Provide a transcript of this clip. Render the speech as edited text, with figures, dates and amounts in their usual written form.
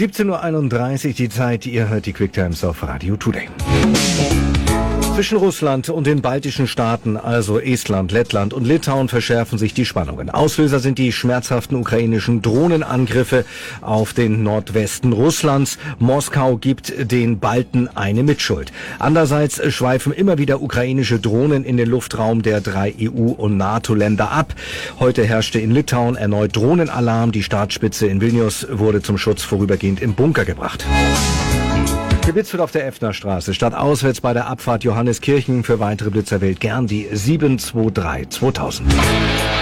17:31 Uhr die Zeit, ihr hört die Quick Times auf Radio Today. Zwischen Russland und den baltischen Staaten, also Estland, Lettland und Litauen, verschärfen sich die Spannungen. Auslöser sind die schmerzhaften ukrainischen Drohnenangriffe auf den Nordwesten Russlands. Moskau gibt den Balten eine Mitschuld. Andererseits schweifen immer wieder ukrainische Drohnen in den Luftraum der 3 EU- und NATO-Länder ab. Heute herrschte in Litauen erneut Drohnenalarm. Die Staatsspitze in Vilnius wurde zum Schutz vorübergehend im Bunker gebracht. Geblitzt wird auf der Effnerstraße, stadtauswärts bei der Abfahrt Johanneskirchen. Für weitere Blitzer wählt gern die 723 2000.